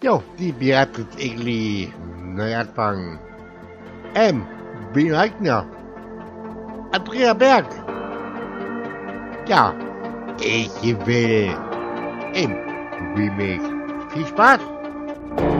Jo, die Beatrice Egli, Neuanfang. Wien Eigner, Andrea Berg. Ja, ich will im Remix. Viel Spaß!